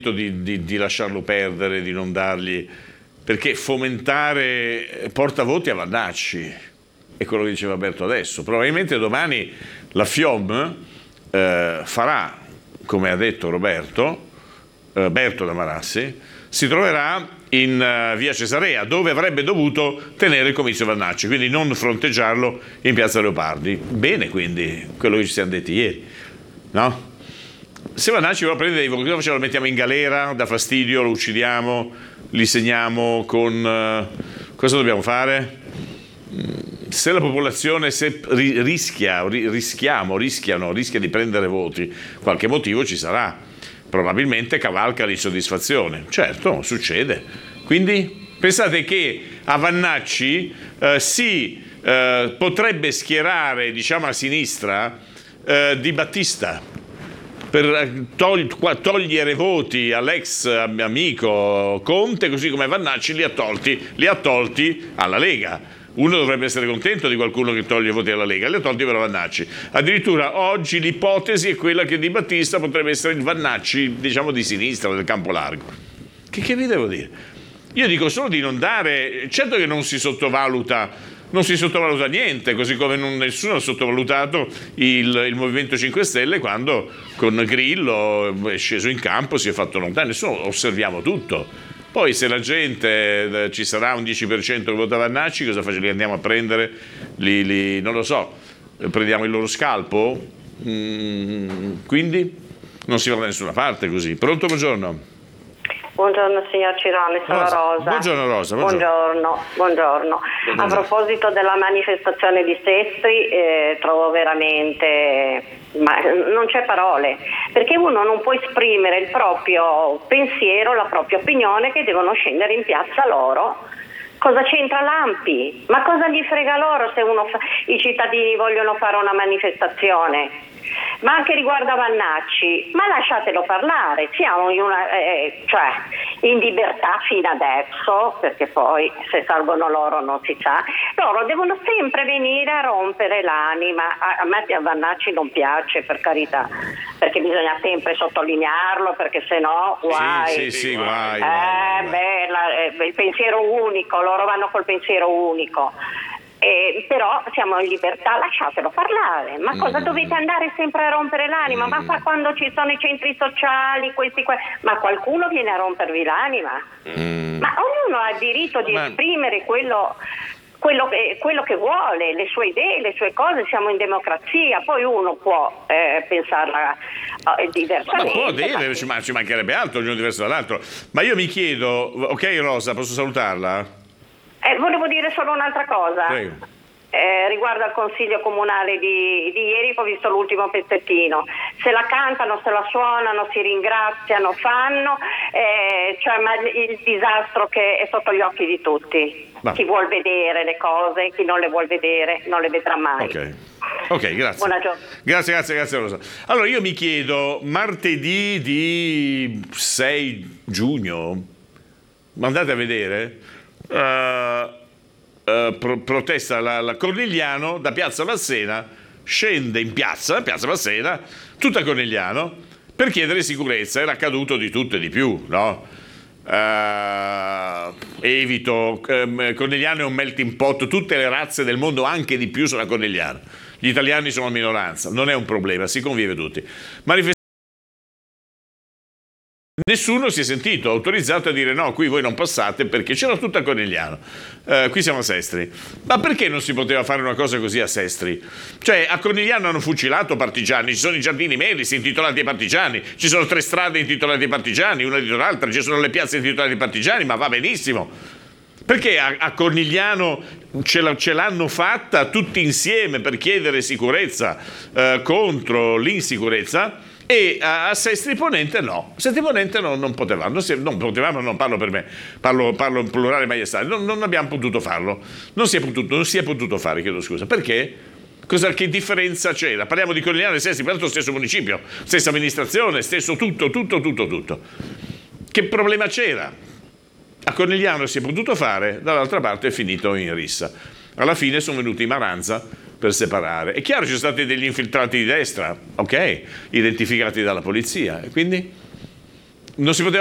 di lasciarlo perdere, di non dargli, perché fomentare porta voti a Vannacci, è quello che diceva Berto adesso. Probabilmente domani la FIOM farà, come ha detto Berto da Marassi, si troverà in via Cesarea, dove avrebbe dovuto tenere il comizio Vannacci, quindi non fronteggiarlo in piazza Leopardi. Bene, quindi quello che ci siamo detti ieri, no? Se Vannacci vuole prendere dei voti, cosa facciamo? Lo mettiamo in galera, dà fastidio, lo uccidiamo, li segniamo con... cosa dobbiamo fare? Se la popolazione rischia di prendere voti, qualche motivo ci sarà, probabilmente cavalca l'insoddisfazione. Certo, succede. Quindi pensate che a Vannacci potrebbe schierare, diciamo, a sinistra Di Battista, per togliere voti all'ex amico Conte, così come Vannacci li ha tolti alla Lega. Uno dovrebbe essere contento di qualcuno che toglie voti alla Lega, li ha tolti per Vannacci. Addirittura oggi l'ipotesi è quella che Di Battista potrebbe essere il Vannacci, diciamo, di sinistra, del campo largo. Che vi devo dire? Io dico solo di non dare... Certo che non si sottovaluta niente, così come nessuno ha sottovalutato il Movimento 5 Stelle quando con Grillo è sceso in campo, si è fatto lontano. Nessuno, osserviamo tutto. Poi se la gente, ci sarà un 10% che vota Vannacci, cosa facciamo? Li andiamo a prendere, non lo so, prendiamo il loro scalpo? Quindi non si va da nessuna parte così. Pronto, buongiorno. Buongiorno signor Cirone, sono Rosa. Buongiorno Rosa. Buongiorno. A proposito della manifestazione di Sestri, trovo veramente... ma non c'è parole, perché uno non può esprimere il proprio pensiero, la propria opinione, che devono scendere in piazza loro. Cosa c'entra l'ANPI? Ma cosa gli frega loro se i cittadini vogliono fare una manifestazione? Ma anche riguardo a Vannacci, ma lasciatelo parlare, siamo in libertà fino adesso, perché poi se salgono loro non si sa. Loro devono sempre venire a rompere l'anima. A me a Vannacci non piace, per carità, perché bisogna sempre sottolinearlo, perché sennò guai. Sì, guai. Il pensiero unico, loro vanno col pensiero unico. Però siamo in libertà, lasciatelo parlare. Ma cosa dovete andare sempre a rompere l'anima? Ma quando ci sono i centri sociali, ma qualcuno viene a rompervi l'anima? Ma ognuno ha il diritto di esprimere quello che vuole, le sue idee, le sue cose. Siamo in democrazia, poi uno può pensarla diversamente. Ma ci mancherebbe altro, ognuno diverso dall'altro. Ma io mi chiedo, ok Rosa, posso salutarla? Volevo dire solo un'altra cosa. Prego. Riguardo al consiglio comunale di ieri, ho visto l'ultimo pezzettino. Se la cantano, se la suonano, si ringraziano, fanno, ma il disastro che è sotto gli occhi di tutti. Chi vuol vedere le cose, chi non le vuol vedere, non le vedrà mai. Ok, grazie. Buona giornata. Grazie Rosa. Allora io mi chiedo, martedì di 6 giugno, andate a vedere, protesta la Cornigliano da Piazza Massena, scende in piazza Massena, tutta Cornigliano, per chiedere sicurezza. Era accaduto di tutto e di più, no? Cornigliano è un melting pot, tutte le razze del mondo, anche di più, sono a Cornigliano. Gli italiani sono minoranza, non è un problema, si convive tutti. Nessuno si è sentito autorizzato a dire no, qui voi non passate, perché c'era tutto a Cornigliano, qui siamo a Sestri. Ma perché non si poteva fare una cosa così a Sestri? Cioè, a Cornigliano hanno fucilato partigiani, ci sono i giardini Melis intitolati ai partigiani, ci sono 3 strade intitolate ai partigiani, una dietro l'altra, ci sono le piazze intitolate ai partigiani, ma va benissimo. Perché a Cornigliano ce l'hanno fatta tutti insieme per chiedere sicurezza contro l'insicurezza, e a Sestri Ponente no. Sestri Ponente non potevamo, non parlo per me, parlo in plurale maiestale, non abbiamo potuto farlo, non si è potuto fare, chiedo scusa. Perché? Che differenza c'era? Parliamo di Cornigliano e Sestri, peraltro stesso municipio, stessa amministrazione, stesso tutto. Che problema c'era? A Cornigliano si è potuto fare, dall'altra parte è finito in rissa. Alla fine sono venuti in Maranza per separare. È chiaro, ci sono stati degli infiltrati di destra, ok, identificati dalla polizia, e quindi non si poteva